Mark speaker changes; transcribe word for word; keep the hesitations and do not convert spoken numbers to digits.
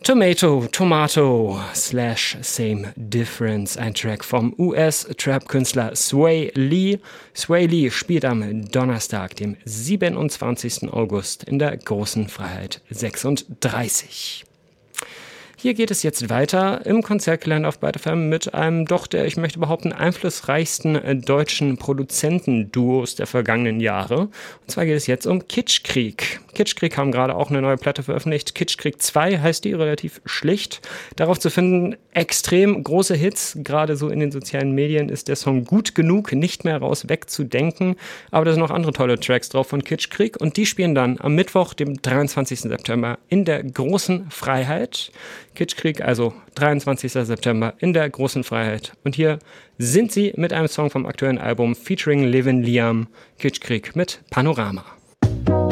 Speaker 1: Tomato, Tomato, slash Same Difference, ein Track vom U S-Trap-Künstler Sway Lee. Sway Lee spielt am Donnerstag, dem siebenundzwanzigsten August in der Großen Freiheit sechsunddreißig. Hier geht es jetzt weiter im Konzertkalender auf Byte F M mit einem doch der, ich möchte behaupten, einflussreichsten deutschen Produzentenduos der vergangenen Jahre. Und zwar geht es jetzt um Kitschkrieg. Kitschkrieg haben gerade auch eine neue Platte veröffentlicht. Kitschkrieg zwei heißt die, relativ schlicht. Darauf zu finden, extrem große Hits. Gerade so in den sozialen Medien ist der Song gut genug, nicht mehr raus wegzudenken. Aber da sind noch andere tolle Tracks drauf von Kitschkrieg. Und die spielen dann am Mittwoch, dem dreiundzwanzigsten September in der Großen Freiheit. Kitschkrieg, also dreiundzwanzigsten September in der Großen Freiheit. Und hier sind sie mit einem Song vom aktuellen Album featuring Levin Liam, Kitschkrieg mit Panorama.